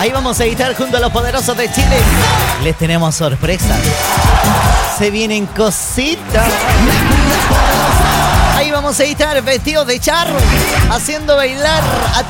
Ahí vamos a estar junto a los poderosos de Chile. Les tenemos sorpresas. Se vienen cositas. Ahí vamos a estar vestidos de charro, haciendo bailar a